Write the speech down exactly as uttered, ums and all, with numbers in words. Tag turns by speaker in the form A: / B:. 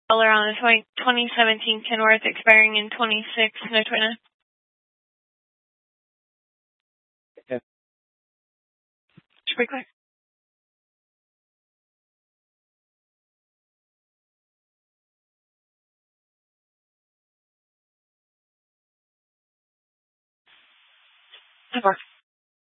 A: Color on the twenty seventeen Kenworth expiring in twenty-six, no twenty-nine.
B: Okay.
A: Should be clear. That works.